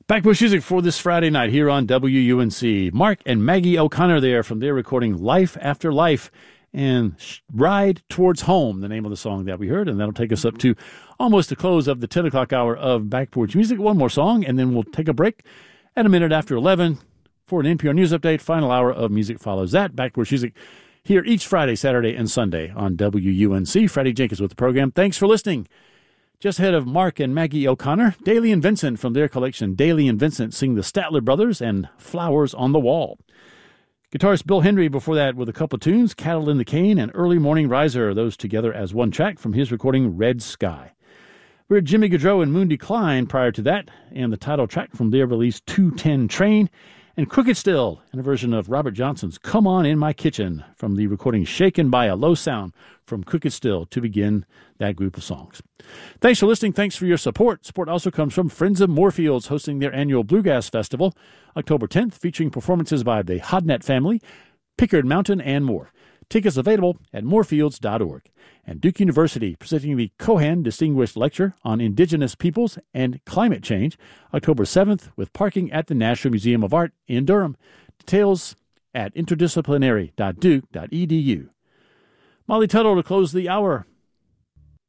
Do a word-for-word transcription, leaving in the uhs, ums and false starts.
Backbush Music for this Friday night here on W U N C. Mark and Maggie O'Connor there from their recording Life After Life and Ride Towards Home, the name of the song that we heard. And that'll take us up to almost the close of the ten o'clock hour of Backporch Music. One more song, and then we'll take a break at a minute after eleven for an N P R News Update. Final hour of music follows that. Backporch Music here each Friday, Saturday, and Sunday on W U N C. Freddie Jenkins with the program. Thanks for listening. Just ahead of Mark and Maggie O'Connor, Daly and Vincent from their collection Daly and Vincent sing the Statler Brothers and Flowers on the Wall. Guitarist Bill Henry before that with a couple of tunes, Cattle in the Cane and Early Morning Riser, those together as one track from his recording Red Sky. We had Jimmy Gaudreau and Moon Decline prior to that, and the title track from their release two ten Train, and Crooked Still, and a version of Robert Johnson's Come On In My Kitchen from the recording Shaken by a Low Sound from Crooked Still to begin that group of songs. Thanks for listening. Thanks for your support. Support also comes from Friends of Moorfields hosting their annual Bluegrass Festival, October tenth, featuring performances by the Hodnett Family, Pickard Mountain, and more. Tickets available at moorfields dot org. And Duke University presenting the Cohan Distinguished Lecture on Indigenous Peoples and Climate Change, October seventh, with parking at the National Museum of Art in Durham. Details at interdisciplinary dot duke dot e d u. Molly Tuttle to close the hour.